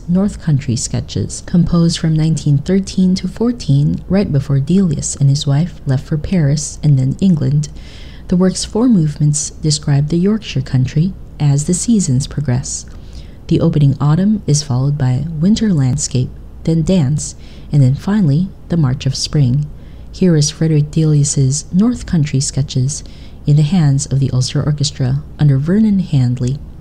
North Country Sketches, composed from 1913 to 14, right before Delius and his wife left for Paris and then England. The work's 4 movements describe the Yorkshire country as the seasons progress. The opening autumn is followed by winter landscape, then dance, and then finally the march of spring. Here is Frederick Delius's North Country Sketches in the hands of the Ulster Orchestra under Vernon Handley.